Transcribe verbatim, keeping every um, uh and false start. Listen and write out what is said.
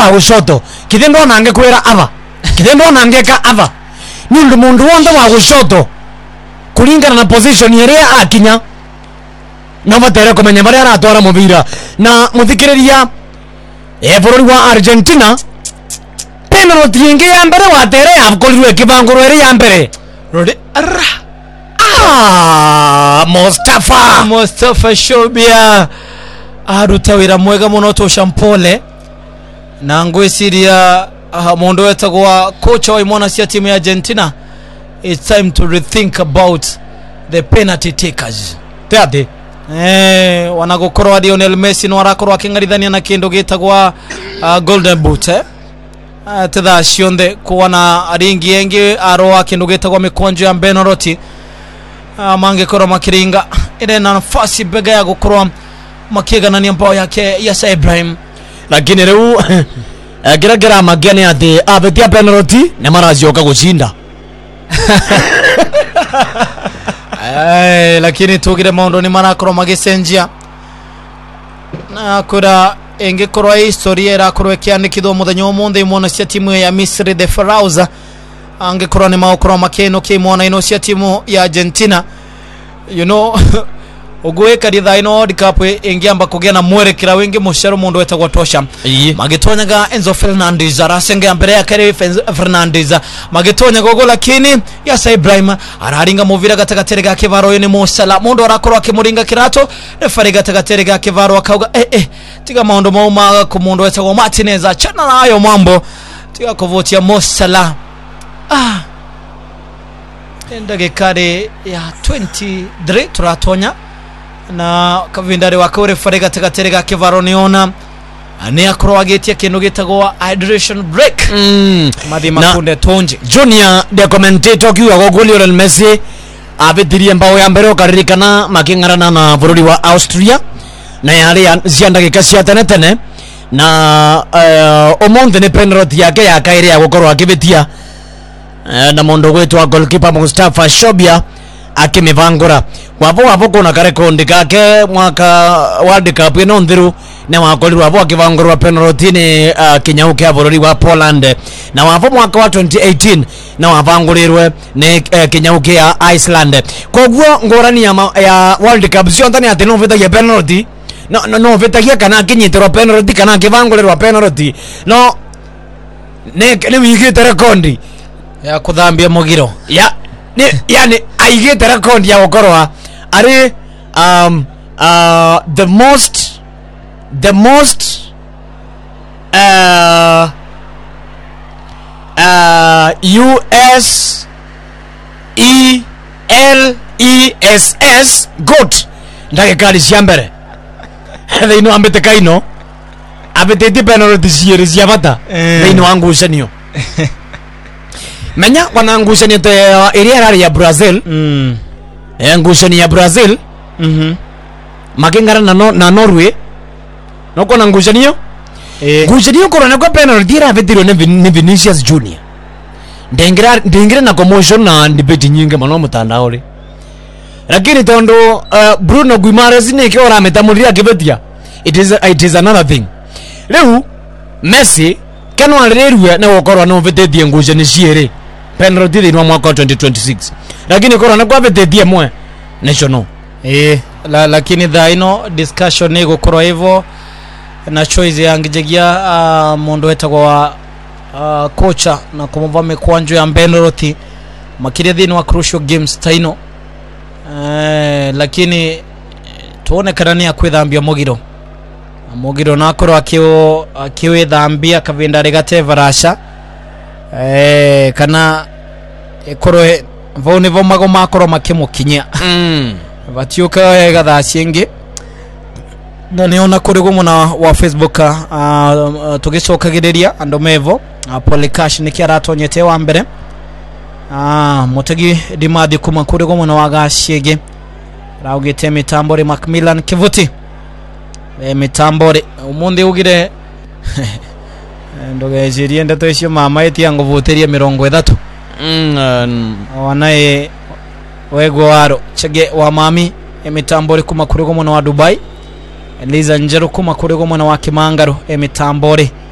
wa gushoto kithendo nange kwera ava kithendo nange ka ava ni ndu mundu wonde wa gushoto kulingana na position iria akinya na vatere kumenya bari aratwara mubira na muthikiriria e bururi wa Argentina penalty ingi ya mbere watere akorirwe kibanguro eri ya mbere rode ara ah Mustafa Mustafa Shobia arutawira mwega muno tosha mpole na ngwesiria uh, mondo wetagwa coach wa imona sia timu ya Argentina. It's time to rethink about the penalty takers. Tete eh wanagokorwa Lionel Messi no arakorwa kingarithania na kindu gitagwa uh, golden boot eh uh, tetha cionde kuona ringi yengi aroa kindu gitagwa mikonjo ya Benaroti uh, mangekorwa makiringa ile na nafasi bega ya gukorwa makiganania mbao yake Yasa Ibrahim, lakini leo geragera magani ati abetia penalty na marazioka gushinda. Ay, lakini tugire maondo ni marakorwa magisenjia na kura engekorwa historia irakorwa kiandikithwo muthenya umuthi imwana cia timu ya Misri the Pharaohs angekorwa ni maokorwa makeno kimwana ino cia timu ya Argentina, you know ogweka ritha ino World Cup engiamba kugia na mwerekera wengi musharo mundu wetagwa tosha magitonyaga Enzo Fernandez arasenge mbere ya Kare Fernandez magitonyaga gogo, lakini Yasa Ibrahim araringa muvira gatagatere ga kivaro yo ni Musala mundu arakorwa kimuringa kirato refari gatagatere ga kivaro akauga eh eh tiga maondo mauma ku mundu wetagwa Martinez achana nayo mambo tiga kuvutia Musala ah endage kare ya twenty-three turatonya na kavindari wakore farega tagaterega kivaro niona ane akroagetia kindu gitagwa hydration break mm. Madi makunde tonje Junior the commentator kiwa gogo Lionel Messi abetirie mbao ya mbere okaririkana makingarana na bururi wa Austria na yale zianda gikasia tene tene na uh, omonde ne penalty yake ya kaire ya gukorwa akibetia uh, na mondo wetu wa goalkeeper Mustafa Shobia akimivangura wapo wapo kuna kare kondi kake mwaka World Cup ino ndhiru na wakorirwa wapo akivangurwa penalty ni uh, kinyauke ya bururi wa Poland na wapo mwaka wa twenty eighteen na wavangurirwe ni uh, kinyauke ya Iceland. Koguo ngorani ya, ya World Cup sio ntani ati no vetagia penalty no no, no vetagia kana kinyitirwa penalty kana kivangurwa penalty no ne ne wigite rekondi ya kuthambia mugiro ya ni yani aigite rekondi ya gukorwa ari um uh the most the most uh uh U S E L E S S goat ndake kali siambere they know ambete kaino abete di penalty series ya bata they know angushanio menya wanangushanio to area ya Brazil mm eh ngushani ya Brazil mhm makingara na no, na Norway no kona ngushanio eh ngushanio korona kwa penalty ra vetiro ne Vinicius Junior ndengira ndengira na commotion na debate nyingi mano mutandao ri, lakini tondo uh, Bruno Guimaraes ne ke ora metamuria kibetia it is it is another thing. Leo Messi kano alererua na gukorwa no vetetie ngushani ciere penalty ni mwaka twenty twenty-six, lakini korona kwa vetetie mwe national eh la, lakini dhaino discussion ni gukorwa hivyo na choice yangijegia uh, mondo etagwa uh, kocha na kumuva mekwanjo ya Benaroti makiria dhini wa crucial games taino eh, lakini tuone kanani ya kwithambia mugiro mugiro nakorwa akiwo akiwe thambia kavindari gateva rasha eh kana ekoroe vone vomago makoro makimukinya mm vatiuka wega thacienge na niona kuri gumuna wa Facebook uh, uh, tugicokagireria andu mevo uh, Polycash niki aratonyete wa mbere ah uh, mutegi dimathi kuma kuri gumuna wa gaciege raugite mitambore Macmillan Kivuti e mitambore umundi ugire ndogejerie ndato icio mama etia nguvuteria mirongo ithatu mm wanae wego waro chege wa mami emitambore kuma kuri gumuna wa Dubai Eliza Njeru kuma kuri gumuna wa Kimangaro emitambore